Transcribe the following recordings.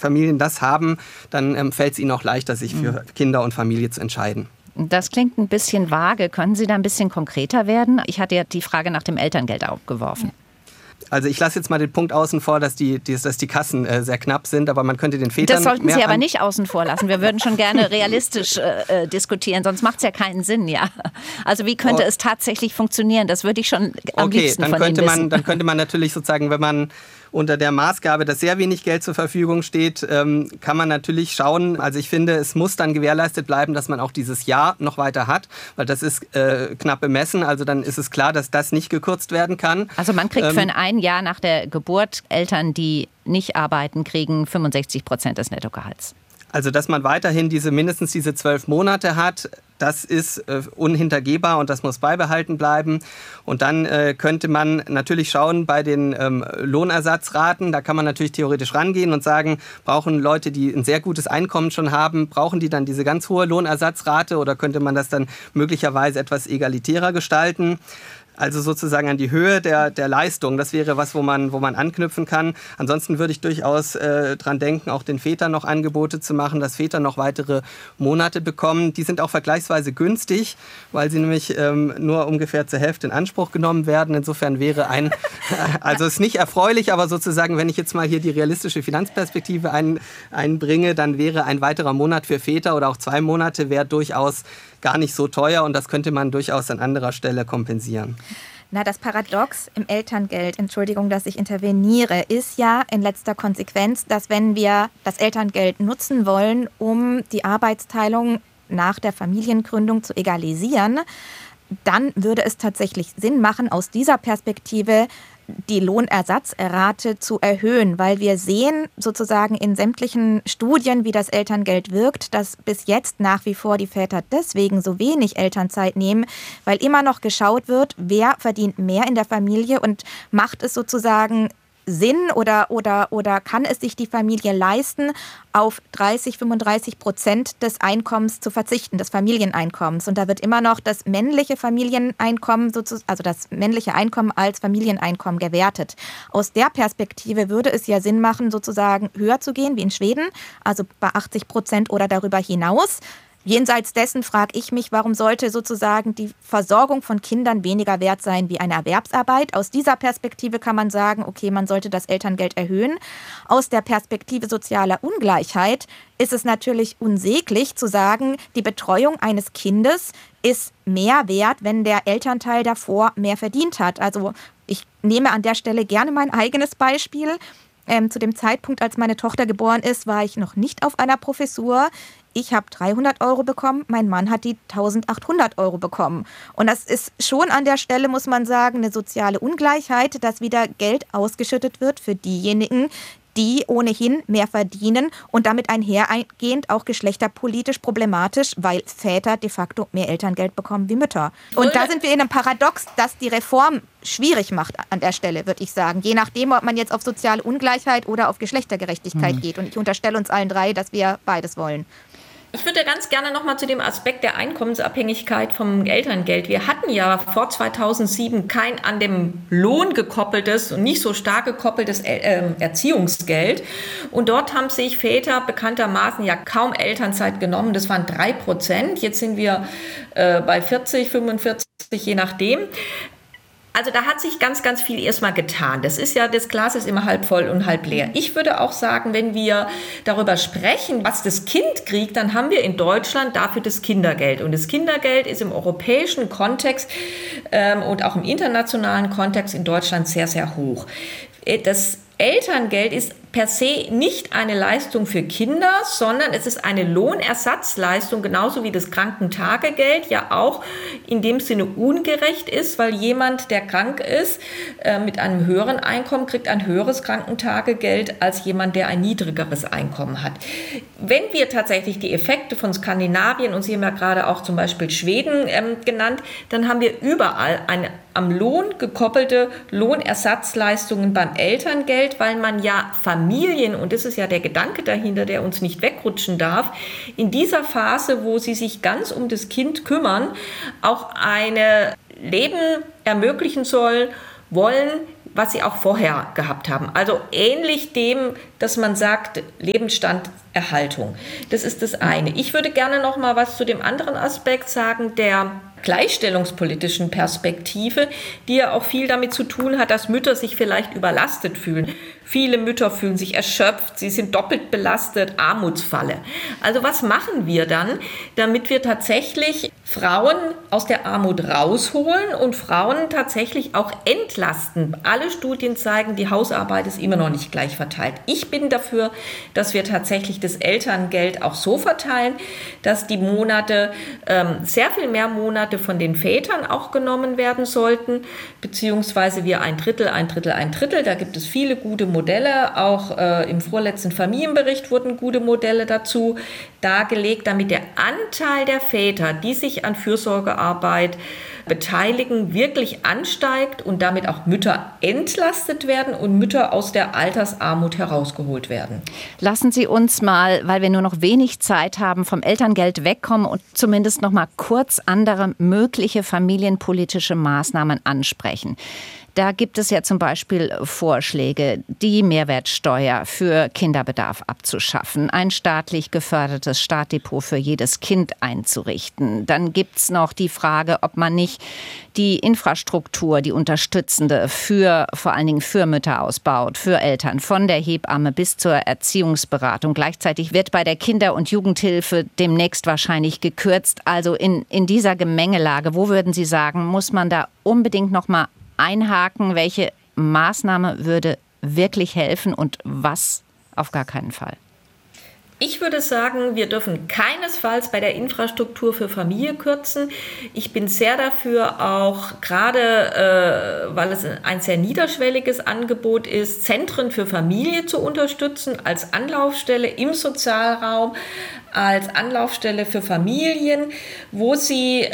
Familien das haben, dann fällt es ihnen auch leichter, sich für Kinder und Familie zu entscheiden. Das klingt ein bisschen vage. Können Sie da ein bisschen konkreter werden? Ich hatte ja die Frage nach dem Elterngeld aufgeworfen. Also ich lasse jetzt mal den Punkt außen vor, dass die Kassen sehr knapp sind, aber man könnte den Vätern... Das sollten Sie aber nicht außen vor lassen. Wir würden schon gerne realistisch diskutieren, sonst macht es ja keinen Sinn, ja. Also wie könnte es tatsächlich funktionieren? Das würde ich schon am liebsten von Ihnen wissen. Dann könnte man natürlich sozusagen, wenn man unter der Maßgabe, dass sehr wenig Geld zur Verfügung steht, kann man natürlich schauen. Also ich finde, es muss dann gewährleistet bleiben, dass man auch dieses Jahr noch weiter hat, weil das ist knapp bemessen. Also dann ist es klar, dass das nicht gekürzt werden kann. Also man kriegt für ein Jahr nach der Geburt, Eltern, die nicht arbeiten, kriegen 65% des Nettogehalts. Also dass man weiterhin mindestens diese 12 Monate hat, das ist unhintergehbar und das muss beibehalten bleiben. Und dann könnte man natürlich schauen bei den Lohnersatzraten, da kann man natürlich theoretisch rangehen und sagen, brauchen Leute, die ein sehr gutes Einkommen schon haben, brauchen die dann diese ganz hohe Lohnersatzrate oder könnte man das dann möglicherweise etwas egalitärer gestalten? Also sozusagen an die Höhe der Leistung. Das wäre was, wo man anknüpfen kann. Ansonsten würde ich durchaus dran denken, auch den Vätern noch Angebote zu machen, dass Väter noch weitere Monate bekommen. Die sind auch vergleichsweise günstig, weil sie nämlich nur ungefähr zur Hälfte in Anspruch genommen werden. Insofern wäre also es ist nicht erfreulich, aber sozusagen, wenn ich jetzt mal hier die realistische Finanzperspektive einbringe, dann wäre ein weiterer Monat für Väter oder auch 2 Monate wäre durchaus gar nicht so teuer und das könnte man durchaus an anderer Stelle kompensieren. Na, das Paradox im Elterngeld, Entschuldigung, dass ich interveniere, ist ja in letzter Konsequenz, dass wenn wir das Elterngeld nutzen wollen, um die Arbeitsteilung nach der Familiengründung zu egalisieren, dann würde es tatsächlich Sinn machen, aus dieser Perspektive die Lohnersatzrate zu erhöhen, weil wir sehen sozusagen in sämtlichen Studien, wie das Elterngeld wirkt, dass bis jetzt nach wie vor die Väter deswegen so wenig Elternzeit nehmen, weil immer noch geschaut wird, wer verdient mehr in der Familie und macht es sozusagen Sinn oder kann es sich die Familie leisten, auf 30-35% des Einkommens zu verzichten, des Familieneinkommens. Und da wird immer noch das männliche Familieneinkommen, also das männliche Einkommen als Familieneinkommen gewertet. Aus der Perspektive würde es ja Sinn machen, sozusagen höher zu gehen, wie in Schweden, also bei 80% oder darüber hinaus. Jenseits dessen frage ich mich, warum sollte sozusagen die Versorgung von Kindern weniger wert sein wie eine Erwerbsarbeit? Aus dieser Perspektive kann man sagen, okay, man sollte das Elterngeld erhöhen. Aus der Perspektive sozialer Ungleichheit ist es natürlich unsäglich zu sagen, die Betreuung eines Kindes ist mehr wert, wenn der Elternteil davor mehr verdient hat. Also ich nehme an der Stelle gerne mein eigenes Beispiel. Zu dem Zeitpunkt, als meine Tochter geboren ist, war ich noch nicht auf einer Professur. Ich habe 300 € bekommen, mein Mann hat die 1.800 € bekommen. Und das ist schon an der Stelle, muss man sagen, eine soziale Ungleichheit, dass wieder Geld ausgeschüttet wird für diejenigen, die ohnehin mehr verdienen und damit einhergehend auch geschlechterpolitisch problematisch, weil Väter de facto mehr Elterngeld bekommen wie Mütter. Und da sind wir in einem Paradox, das die Reform schwierig macht an der Stelle, würde ich sagen. Je nachdem, ob man jetzt auf soziale Ungleichheit oder auf Geschlechtergerechtigkeit geht. Und ich unterstelle uns allen drei, dass wir beides wollen. Ich würde ganz gerne noch mal zu dem Aspekt der Einkommensabhängigkeit vom Elterngeld. Wir hatten ja vor 2007 kein an dem Lohn gekoppeltes und nicht so stark gekoppeltes Erziehungsgeld. Und dort haben sich Väter bekanntermaßen ja kaum Elternzeit genommen. Das waren 3%. Jetzt sind wir bei 40, 45, je nachdem. Also da hat sich ganz, ganz viel erstmal getan. Das Glas ist immer halb voll und halb leer. Ich würde auch sagen, wenn wir darüber sprechen, was das Kind kriegt, dann haben wir in Deutschland dafür das Kindergeld. Und das Kindergeld ist im europäischen Kontext und auch im internationalen Kontext in Deutschland sehr, sehr hoch. Das Elterngeld ist per se nicht eine Leistung für Kinder, sondern es ist eine Lohnersatzleistung, genauso wie das Krankentagegeld ja auch in dem Sinne ungerecht ist, weil jemand, der krank ist, mit einem höheren Einkommen kriegt ein höheres Krankentagegeld als jemand, der ein niedrigeres Einkommen hat. Wenn wir tatsächlich die Effekte von Skandinavien, und Sie haben ja gerade auch zum Beispiel Schweden genannt, dann haben wir überall eine am Lohn gekoppelte Lohnersatzleistungen beim Elterngeld, weil man ja Familien, und das ist ja der Gedanke dahinter, der uns nicht wegrutschen darf, in dieser Phase, wo sie sich ganz um das Kind kümmern, auch ein Leben ermöglichen wollen, was sie auch vorher gehabt haben. Also ähnlich dem, dass man sagt, Lebensstanderhaltung. Das ist das eine. Ich würde gerne noch mal was zu dem anderen Aspekt sagen, der gleichstellungspolitischen Perspektive, die ja auch viel damit zu tun hat, dass Mütter sich vielleicht überlastet fühlen. Viele Mütter fühlen sich erschöpft, sie sind doppelt belastet, Armutsfalle. Also was machen wir dann, damit wir tatsächlich Frauen aus der Armut rausholen und Frauen tatsächlich auch entlasten? Alle Studien zeigen, die Hausarbeit ist immer noch nicht gleich verteilt. Ich bin dafür, dass wir tatsächlich das Elterngeld auch so verteilen, dass die Monate, sehr viel mehr Monate von den Vätern auch genommen werden sollten, beziehungsweise wir ein Drittel, da gibt es viele gute Modelle, auch im vorletzten Familienbericht wurden gute Modelle dazu dargelegt, damit der Anteil der Väter, die sich an Fürsorgearbeit beteiligen, wirklich ansteigt und damit auch Mütter entlastet werden und Mütter aus der Altersarmut herausgeholt werden. Lassen Sie uns mal, weil wir nur noch wenig Zeit haben, vom Elterngeld wegkommen und zumindest noch mal kurz andere mögliche familienpolitische Maßnahmen ansprechen. Da gibt es ja zum Beispiel Vorschläge, die Mehrwertsteuer für Kinderbedarf abzuschaffen, ein staatlich gefördertes Startdepot für jedes Kind einzurichten. Dann gibt es noch die Frage, ob man nicht die Infrastruktur, die unterstützende, vor allen Dingen für Mütter ausbaut, für Eltern, von der Hebamme bis zur Erziehungsberatung. Gleichzeitig wird bei der Kinder- und Jugendhilfe demnächst wahrscheinlich gekürzt. Also in dieser Gemengelage, wo würden Sie sagen, muss man da unbedingt noch mal einhaken, welche Maßnahme würde wirklich helfen und was auf gar keinen Fall? Ich würde sagen, wir dürfen keinesfalls bei der Infrastruktur für Familie kürzen. Ich bin sehr dafür, auch gerade, weil es ein sehr niederschwelliges Angebot ist, Zentren für Familie zu unterstützen als Anlaufstelle im Sozialraum, als Anlaufstelle für Familien, wo sie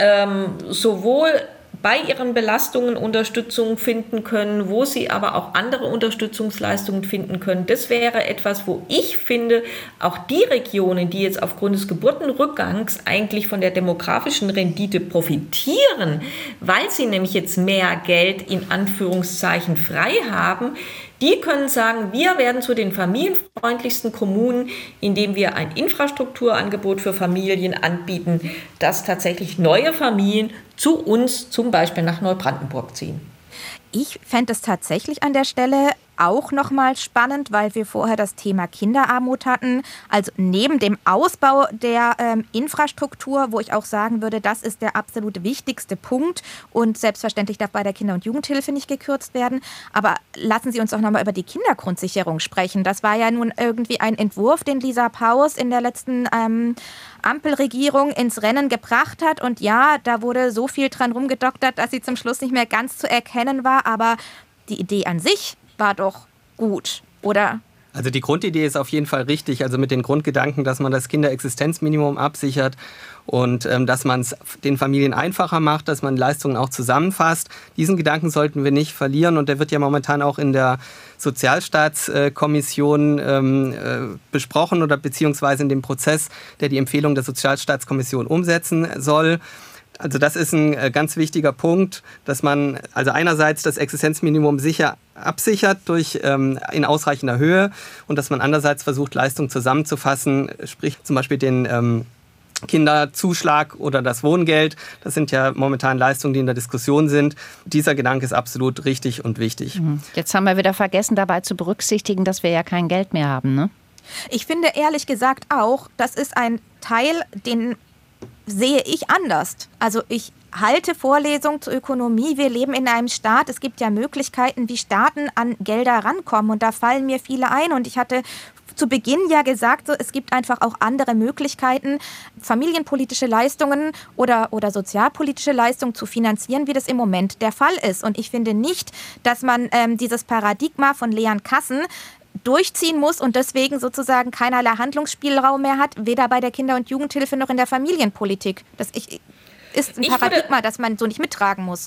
sowohl bei ihren Belastungen Unterstützung finden können, wo sie aber auch andere Unterstützungsleistungen finden können. Das wäre etwas, wo ich finde, auch die Regionen, die jetzt aufgrund des Geburtenrückgangs eigentlich von der demografischen Rendite profitieren, weil sie nämlich jetzt mehr Geld in Anführungszeichen frei haben, die können sagen, wir werden zu den familienfreundlichsten Kommunen, indem wir ein Infrastrukturangebot für Familien anbieten, dass tatsächlich neue Familien zu uns, zum Beispiel nach Neubrandenburg, ziehen. Ich fände es tatsächlich an der Stelle auch nochmal spannend, weil wir vorher das Thema Kinderarmut hatten. Also neben dem Ausbau der Infrastruktur, wo ich auch sagen würde, das ist der absolut wichtigste Punkt. Und selbstverständlich darf bei der Kinder- und Jugendhilfe nicht gekürzt werden. Aber lassen Sie uns doch nochmal über die Kindergrundsicherung sprechen. Das war ja nun irgendwie ein Entwurf, den Lisa Paus in der letzten Ampelregierung ins Rennen gebracht hat. Und ja, da wurde so viel dran rumgedoktert, dass sie zum Schluss nicht mehr ganz zu erkennen war. Aber die Idee an sich war doch gut, oder? Also die Grundidee ist auf jeden Fall richtig, also mit den Grundgedanken, dass man das Kinderexistenzminimum absichert und dass man es den Familien einfacher macht, dass man Leistungen auch zusammenfasst. Diesen Gedanken sollten wir nicht verlieren und der wird ja momentan auch in der Sozialstaatskommission besprochen oder beziehungsweise in dem Prozess, der die Empfehlung der Sozialstaatskommission umsetzen soll. Also das ist ein ganz wichtiger Punkt, dass man also einerseits das Existenzminimum sicher absichert in ausreichender Höhe und dass man andererseits versucht, Leistungen zusammenzufassen, sprich zum Beispiel den Kinderzuschlag oder das Wohngeld. Das sind ja momentan Leistungen, die in der Diskussion sind. Dieser Gedanke ist absolut richtig und wichtig. Jetzt haben wir wieder vergessen, dabei zu berücksichtigen, dass wir ja kein Geld mehr haben, ne? Ich finde ehrlich gesagt auch, das ist ein Teil, den sehe ich anders. Also ich halte Vorlesungen zur Ökonomie. Wir leben in einem Staat. Es gibt ja Möglichkeiten, wie Staaten an Gelder rankommen. Und da fallen mir viele ein. Und ich hatte zu Beginn ja gesagt, so, es gibt einfach auch andere Möglichkeiten, familienpolitische Leistungen oder sozialpolitische Leistungen zu finanzieren, wie das im Moment der Fall ist. Und ich finde nicht, dass man dieses Paradigma von leeren Kassen durchziehen muss und deswegen sozusagen keinerlei Handlungsspielraum mehr hat, weder bei der Kinder- und Jugendhilfe noch in der Familienpolitik. Das ist ein Paradigma, das man so nicht mittragen muss.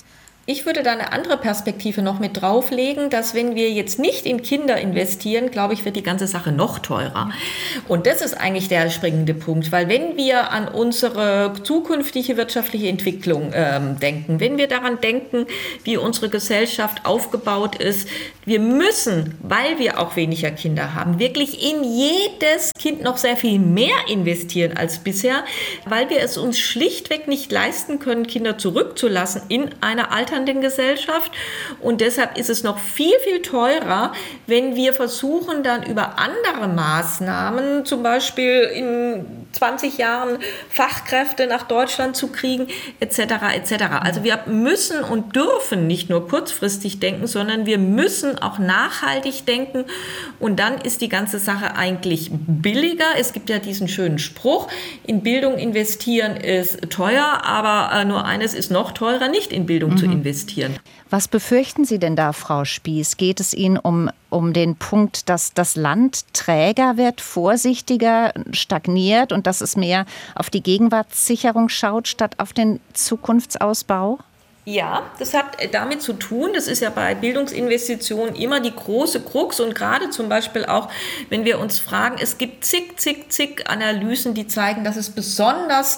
Ich würde da eine andere Perspektive noch mit drauflegen, dass wenn wir jetzt nicht in Kinder investieren, glaube ich, wird die ganze Sache noch teurer. Und das ist eigentlich der springende Punkt, weil wenn wir an unsere zukünftige wirtschaftliche Entwicklung denken, wenn wir daran denken, wie unsere Gesellschaft aufgebaut ist, wir müssen, weil wir auch weniger Kinder haben, wirklich in jedes Kind noch sehr viel mehr investieren als bisher, weil wir es uns schlichtweg nicht leisten können, Kinder zurückzulassen in einer alternden Gesellschaft. Und deshalb ist es noch viel, viel teurer, wenn wir versuchen, dann über andere Maßnahmen, zum Beispiel in 20 Jahren Fachkräfte nach Deutschland zu kriegen, etc. etc. Also wir müssen und dürfen nicht nur kurzfristig denken, sondern wir müssen auch nachhaltig denken. Und dann ist die ganze Sache eigentlich billiger. Es gibt ja diesen schönen Spruch, in Bildung investieren ist teuer, aber nur eines ist noch teurer, nicht in Bildung zu investieren. Was befürchten Sie denn da, Frau Spieß? Geht es Ihnen um den Punkt, dass das Land träger wird, vorsichtiger, stagniert und dass es mehr auf die Gegenwartssicherung schaut, statt auf den Zukunftsausbau? Ja, das hat damit zu tun, das ist ja bei Bildungsinvestitionen immer die große Krux und gerade zum Beispiel auch, wenn wir uns fragen, es gibt zig Analysen, die zeigen, dass es besonders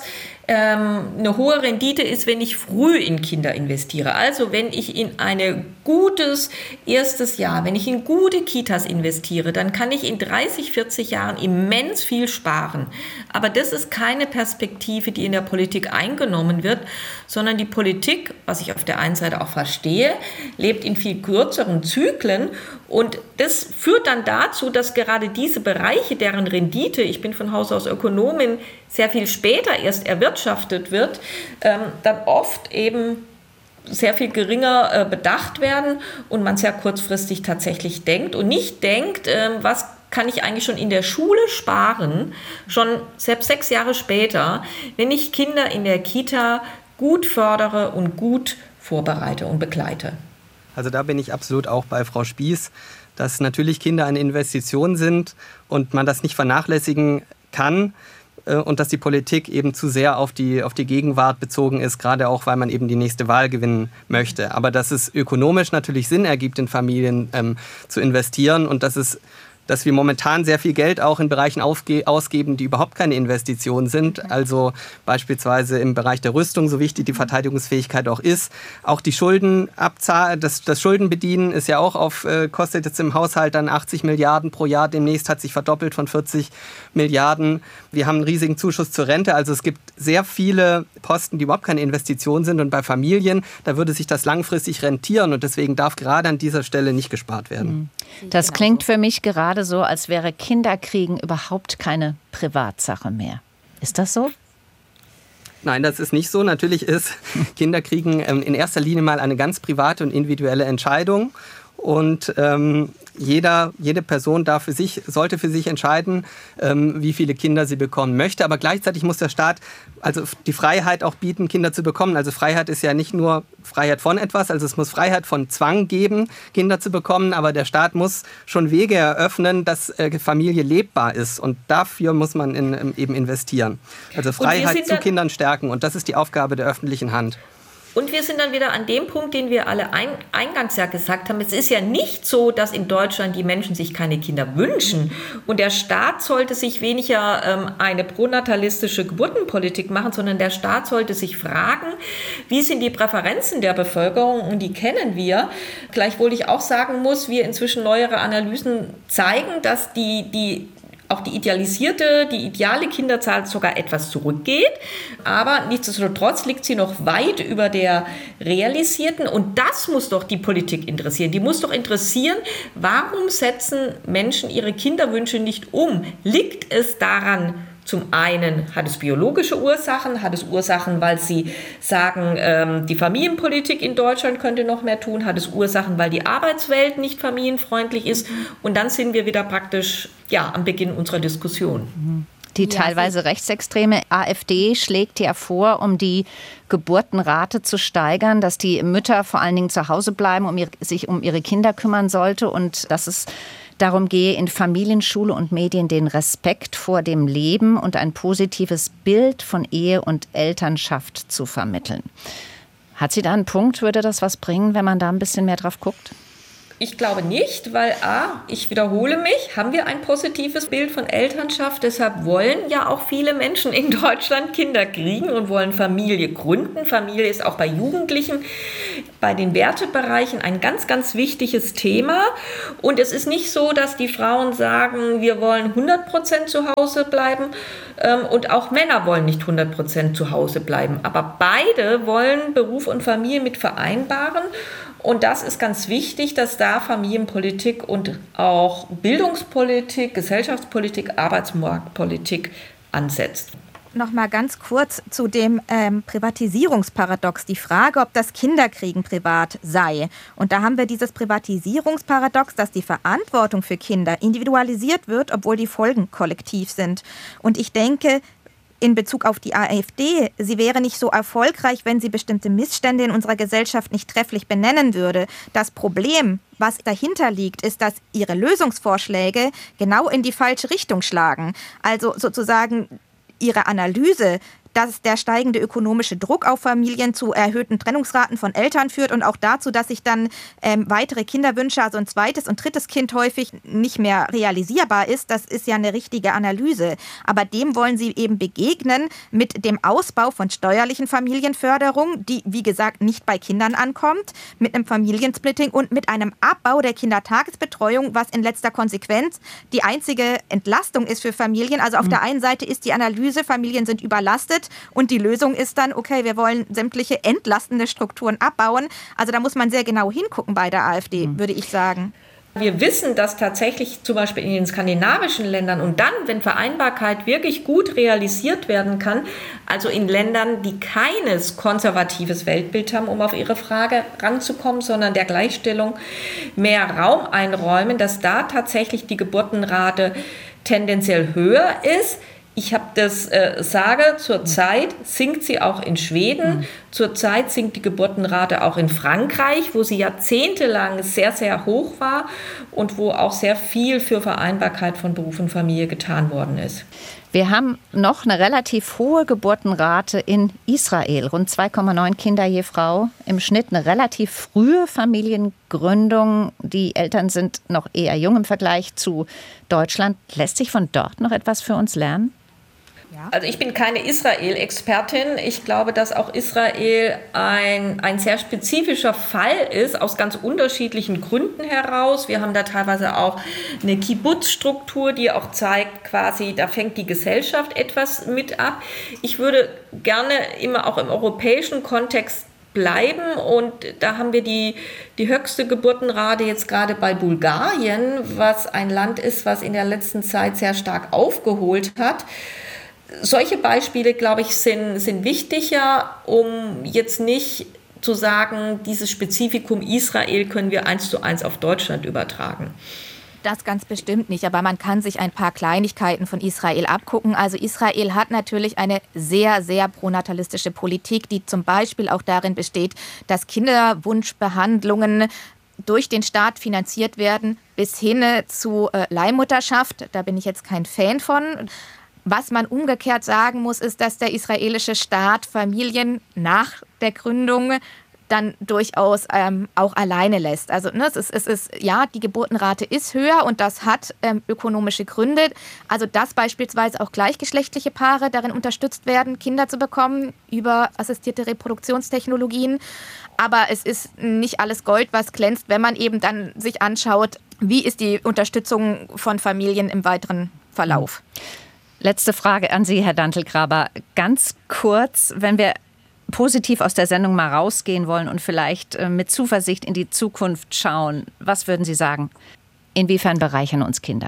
eine hohe Rendite ist, wenn ich früh in Kinder investiere. Also wenn ich in ein gutes erstes Jahr, wenn ich in gute Kitas investiere, dann kann ich in 30, 40 Jahren immens viel sparen. Aber das ist keine Perspektive, die in der Politik eingenommen wird, sondern die Politik, was ich auf der einen Seite auch verstehe, lebt in viel kürzeren Zyklen und das führt dann dazu, dass gerade diese Bereiche, deren Rendite, ich bin von Haus aus Ökonomin, sehr viel später erst erwirtschaftet wird, dann oft eben sehr viel geringer bedacht werden und man sehr kurzfristig tatsächlich denkt und nicht denkt, was kann ich eigentlich schon in der Schule sparen, schon selbst 6 Jahre später, wenn ich Kinder in der Kita gut fördere und gut vorbereite und begleite. Also da bin ich absolut auch bei Frau Spieß, dass natürlich Kinder eine Investition sind und man das nicht vernachlässigen kann und dass die Politik eben zu sehr auf die Gegenwart bezogen ist, gerade auch, weil man eben die nächste Wahl gewinnen möchte. Aber dass es ökonomisch natürlich Sinn ergibt, in Familien zu investieren und dass wir momentan sehr viel Geld auch in Bereichen ausgeben, die überhaupt keine Investitionen sind. Also beispielsweise im Bereich der Rüstung, so wichtig die Verteidigungsfähigkeit auch ist. Auch die das Schuldenbedienen ist ja auch kostet jetzt im Haushalt dann 80 Milliarden pro Jahr. Demnächst hat sich verdoppelt von 40 Milliarden. Wir haben einen riesigen Zuschuss zur Rente. Also es gibt sehr viele Posten, die überhaupt keine Investitionen sind. Und bei Familien, da würde sich das langfristig rentieren. Und deswegen darf gerade an dieser Stelle nicht gespart werden. Das klingt für mich gerade so, als wäre Kinderkriegen überhaupt keine Privatsache mehr. Ist das so? Nein, das ist nicht so. Natürlich ist Kinderkriegen in erster Linie mal eine ganz private und individuelle Entscheidung. Und jede Person sollte für sich entscheiden, wie viele Kinder sie bekommen möchte. Aber gleichzeitig muss der Staat also die Freiheit auch bieten, Kinder zu bekommen. Also Freiheit ist ja nicht nur Freiheit von etwas, also es muss Freiheit von Zwang geben, Kinder zu bekommen. Aber der Staat muss schon Wege eröffnen, dass Familie lebbar ist. Und dafür muss man eben investieren. Also Freiheit zu Kindern stärken. Und das ist die Aufgabe der öffentlichen Hand. Und wir sind dann wieder an dem Punkt, den wir alle eingangs ja gesagt haben. Es ist ja nicht so, dass in Deutschland die Menschen sich keine Kinder wünschen. Und der Staat sollte sich weniger eine pronatalistische Geburtenpolitik machen, sondern der Staat sollte sich fragen, wie sind die Präferenzen der Bevölkerung? Und die kennen wir. Gleichwohl ich auch sagen muss, wir inzwischen neuere Analysen zeigen, dass auch die ideale Kinderzahl sogar etwas zurückgeht. Aber nichtsdestotrotz liegt sie noch weit über der realisierten. Und das muss doch die Politik interessieren. Die muss doch interessieren, warum setzen Menschen ihre Kinderwünsche nicht um? Liegt es daran, zum einen hat es biologische Ursachen, hat es Ursachen, weil sie sagen, die Familienpolitik in Deutschland könnte noch mehr tun, hat es Ursachen, weil die Arbeitswelt nicht familienfreundlich ist und dann sind wir wieder praktisch am Beginn unserer Diskussion. Die teilweise rechtsextreme AfD schlägt ja vor, um die Geburtenrate zu steigern, dass die Mütter vor allen Dingen zu Hause bleiben, sich um ihre Kinder kümmern sollte und dass es darum gehe, in Familienschule und Medien den Respekt vor dem Leben und ein positives Bild von Ehe und Elternschaft zu vermitteln. Hat sie da einen Punkt? Würde das was bringen, wenn man da ein bisschen mehr drauf guckt? Ich glaube nicht, weil ich wiederhole mich, haben wir ein positives Bild von Elternschaft. Deshalb wollen ja auch viele Menschen in Deutschland Kinder kriegen und wollen Familie gründen. Familie ist auch bei Jugendlichen, bei den Wertebereichen ein ganz, ganz wichtiges Thema. Und es ist nicht so, dass die Frauen sagen, wir wollen 100% zu Hause bleiben und auch Männer wollen nicht 100% zu Hause bleiben. Aber beide wollen Beruf und Familie mit vereinbaren. Und das ist ganz wichtig, dass da Familienpolitik und auch Bildungspolitik, Gesellschaftspolitik, Arbeitsmarktpolitik ansetzt. Noch mal ganz kurz zu dem Privatisierungsparadox. Die Frage, ob das Kinderkriegen privat sei. Und da haben wir dieses Privatisierungsparadox, dass die Verantwortung für Kinder individualisiert wird, obwohl die Folgen kollektiv sind. Und ich denke, in Bezug auf die AfD, sie wäre nicht so erfolgreich, wenn sie bestimmte Missstände in unserer Gesellschaft nicht trefflich benennen würde. Das Problem, was dahinter liegt, ist, dass ihre Lösungsvorschläge genau in die falsche Richtung schlagen. Also sozusagen ihre Analyse, dass der steigende ökonomische Druck auf Familien zu erhöhten Trennungsraten von Eltern führt und auch dazu, dass sich dann weitere Kinderwünsche, also ein zweites und drittes Kind häufig nicht mehr realisierbar ist. Das ist ja eine richtige Analyse. Aber dem wollen sie eben begegnen mit dem Ausbau von steuerlichen Familienförderung, die, wie gesagt, nicht bei Kindern ankommt, mit einem Familiensplitting und mit einem Abbau der Kindertagesbetreuung, was in letzter Konsequenz die einzige Entlastung ist für Familien. Also auf der einen Seite ist die Analyse, Familien sind überlastet, und die Lösung ist dann, okay, wir wollen sämtliche entlastende Strukturen abbauen. Also da muss man sehr genau hingucken bei der AfD, würde ich sagen. Wir wissen, dass tatsächlich zum Beispiel in den skandinavischen Ländern und dann, wenn Vereinbarkeit wirklich gut realisiert werden kann, also in Ländern, die keines konservatives Weltbild haben, um auf Ihre Frage ranzukommen, sondern der Gleichstellung mehr Raum einräumen, dass da tatsächlich die Geburtenrate tendenziell höher ist. Ich habe das sage, zurzeit sinkt sie auch in Schweden, zurzeit sinkt die Geburtenrate auch in Frankreich, wo sie jahrzehntelang sehr, sehr hoch war und wo auch sehr viel für Vereinbarkeit von Beruf und Familie getan worden ist. Wir haben noch eine relativ hohe Geburtenrate in Israel, rund 2,9 Kinder je Frau, im Schnitt eine relativ frühe Familiengründung. Die Eltern sind noch eher jung im Vergleich zu Deutschland. Lässt sich von dort noch etwas für uns lernen? Also ich bin keine Israel-Expertin. Ich glaube, dass auch Israel ein sehr spezifischer Fall ist, aus ganz unterschiedlichen Gründen heraus. Wir haben da teilweise auch eine Kibbutz-Struktur, die auch zeigt, quasi, da fängt die Gesellschaft etwas mit ab. Ich würde gerne immer auch im europäischen Kontext bleiben und da haben wir die höchste Geburtenrate jetzt gerade bei Bulgarien, was ein Land ist, was in der letzten Zeit sehr stark aufgeholt hat. Solche Beispiele, glaube ich, sind wichtiger, um jetzt nicht zu sagen, dieses Spezifikum Israel können wir 1:1 auf Deutschland übertragen. Das ganz bestimmt nicht, aber man kann sich ein paar Kleinigkeiten von Israel abgucken. Also Israel hat natürlich eine sehr, sehr pronatalistische Politik, die zum Beispiel auch darin besteht, dass Kinderwunschbehandlungen durch den Staat finanziert werden, bis hin zu Leihmutterschaft. Da bin ich jetzt kein Fan von. Was man umgekehrt sagen muss, ist, dass der israelische Staat Familien nach der Gründung dann durchaus auch alleine lässt. Also ja, die Geburtenrate ist höher und das hat ökonomische Gründe. Also dass beispielsweise auch gleichgeschlechtliche Paare darin unterstützt werden, Kinder zu bekommen über assistierte Reproduktionstechnologien. Aber es ist nicht alles Gold, was glänzt, wenn man eben dann sich anschaut, wie ist die Unterstützung von Familien im weiteren Verlauf. Letzte Frage an Sie, Herr Dantelgraber. Ganz kurz, wenn wir positiv aus der Sendung mal rausgehen wollen und vielleicht mit Zuversicht in die Zukunft schauen, was würden Sie sagen? Inwiefern bereichern uns Kinder?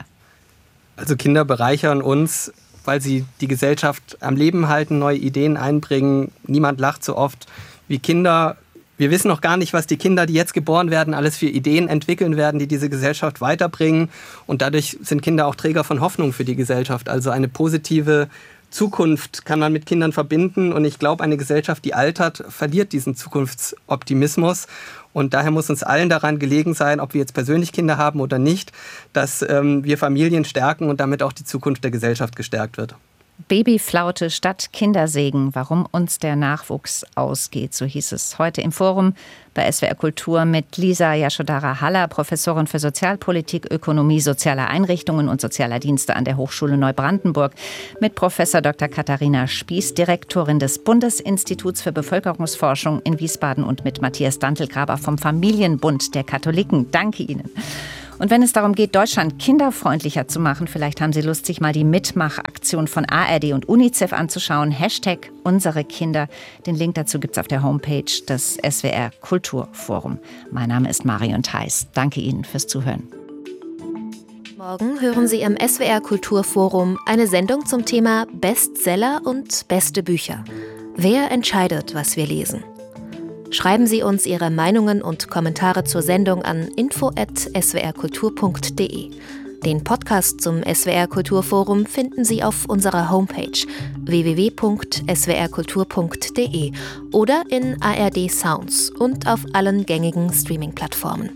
Also Kinder bereichern uns, weil sie die Gesellschaft am Leben halten, neue Ideen einbringen. Niemand lacht so oft wie Kinder. Wir wissen noch gar nicht, was die Kinder, die jetzt geboren werden, alles für Ideen entwickeln werden, die diese Gesellschaft weiterbringen. Und dadurch sind Kinder auch Träger von Hoffnung für die Gesellschaft. Also eine positive Zukunft kann man mit Kindern verbinden. Und ich glaube, eine Gesellschaft, die altert, verliert diesen Zukunftsoptimismus. Und daher muss uns allen daran gelegen sein, ob wir jetzt persönlich Kinder haben oder nicht, dass wir Familien stärken und damit auch die Zukunft der Gesellschaft gestärkt wird. Babyflaute statt Kindersegen, warum uns der Nachwuchs ausgeht, so hieß es heute im Forum bei SWR Kultur mit Lisa Yashodhara-Haller, Professorin für Sozialpolitik, Ökonomie sozialer Einrichtungen und sozialer Dienste an der Hochschule Neubrandenburg, mit Professor Dr. Katharina Spieß, Direktorin des Bundesinstituts für Bevölkerungsforschung in Wiesbaden und mit Matthias Dantelgraber vom Familienbund der Katholiken. Danke Ihnen. Und wenn es darum geht, Deutschland kinderfreundlicher zu machen, vielleicht haben Sie Lust, sich mal die Mitmachaktion von ARD und UNICEF anzuschauen. Hashtag unsere Kinder. Den Link dazu gibt es auf der Homepage des SWR Kulturforum. Mein Name ist Marion Theis. Danke Ihnen fürs Zuhören. Morgen hören Sie im SWR Kulturforum eine Sendung zum Thema Bestseller und beste Bücher. Wer entscheidet, was wir lesen? Schreiben Sie uns Ihre Meinungen und Kommentare zur Sendung an info@swrkultur.de. Den Podcast zum SWR Kulturforum finden Sie auf unserer Homepage www.swrkultur.de oder in ARD Sounds und auf allen gängigen Streaming-Plattformen.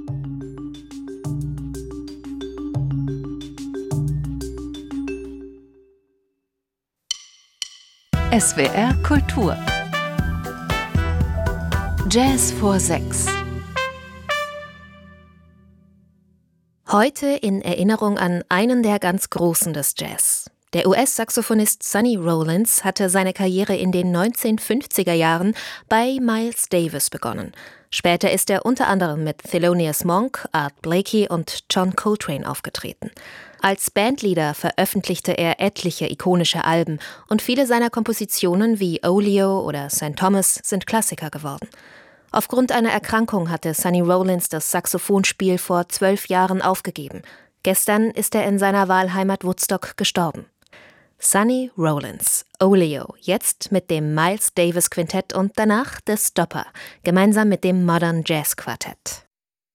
SWR Kultur Jazz vor 6. Heute in Erinnerung an einen der ganz Großen des Jazz. Der US-Saxophonist Sonny Rollins hatte seine Karriere in den 1950er Jahren bei Miles Davis begonnen. Später ist er unter anderem mit Thelonious Monk, Art Blakey und John Coltrane aufgetreten. Als Bandleader veröffentlichte er etliche ikonische Alben und viele seiner Kompositionen wie Oleo oder St. Thomas sind Klassiker geworden. Aufgrund einer Erkrankung hatte Sonny Rollins das Saxophonspiel vor 12 Jahren aufgegeben. Gestern ist er in seiner Wahlheimat Woodstock gestorben. Sonny Rollins, Oleo, jetzt mit dem Miles Davis Quintett und danach The Stopper, gemeinsam mit dem Modern Jazz Quartett.